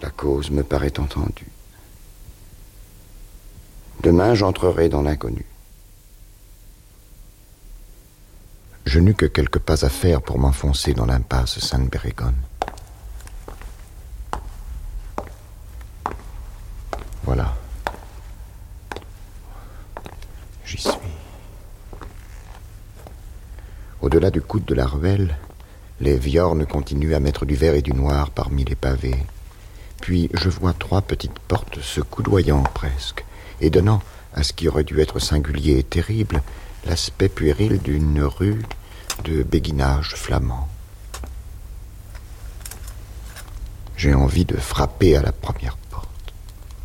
La cause me paraît entendue. Demain, j'entrerai dans l'inconnu. Je n'eus que quelques pas à faire pour m'enfoncer dans l'impasse Sainte-Bérégone. Voilà. J'y suis. Au-delà du coude de la ruelle, les viornes continuent à mettre du vert et du noir parmi les pavés. Puis je vois 3 petites portes se coudoyant presque, et donnant à ce qui aurait dû être singulier et terrible l'aspect puéril d'une rue de béguinage flamand. J'ai envie de frapper à la première